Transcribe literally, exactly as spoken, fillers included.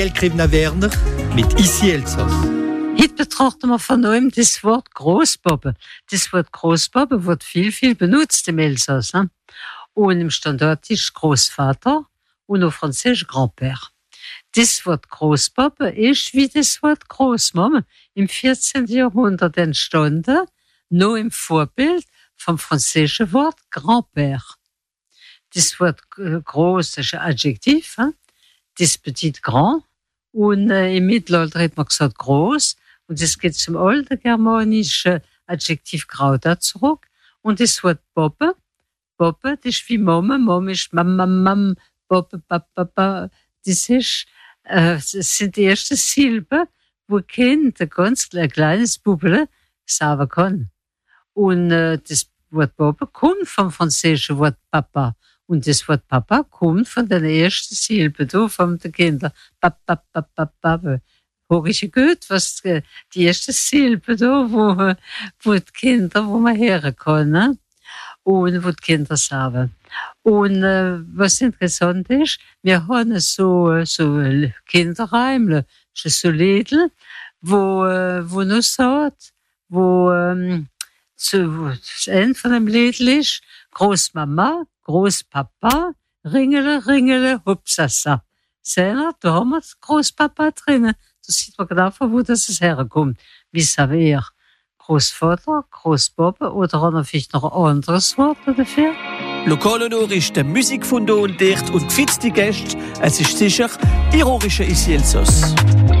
Elkrivna Werner mit Ici Elsass. Heute betrachten wir von neuem das Wort Großpappe. Das Wort Großpappe wird viel, viel benutzt im Elsass. Hein? Und im Standard ist Großvater und auf Französisch Grand-Père. Das Wort Großpappe ist wie das Wort Großmama im vierzehnten Jahrhundert entstanden, nur im Vorbild vom französischen Wort Grand-Père. Das Wort groß ist ein Adjektiv, hein? Das Petit Grand. Und äh, im Mittelalter hat man gesagt groß. Und das geht zum alten germanischen Adjektiv Grauda zurück. Und das Wort Pappe, Pappe, das ist wie Mama, Mama ist Mama, Mam, Pappe, Papa, Papa. Das ist, äh, das sind die ersten Silben, wo ein Kind, ein ganz ein kleines Bubble, sagen kann. Und äh, das Wort Pappe kommt vom französischen Wort Papa. Und das Wort Papa kommt von der ersten Silbe, da, von den Kindern. Papa, Papa, Papa. Hör ich gut, was die erste Silbe da, wo, wo die Kinder, wo man hören kann, ne? Und wo die Kinder sagen. Und äh, was interessant ist, wir haben so, so Kinderheimle, so Lädel, wo, äh, wo noch sagt, wo, ähm, so, das Ende von dem Lädel ist, Großmama, Großpapa, Ringele, Ringele, Hupsasa. Seht ihr, da haben wir Großpapa drinnen. Da sieht man genau, von wo das herkommt. Wie sagen wir? Großvater, Großpapa oder haben wir vielleicht noch ein anderes Wort dafür? Lokalhonor ist der Musikfundo und Dicht und gefitzt die Gäste. Es ist sicher ironische Ici Elsass.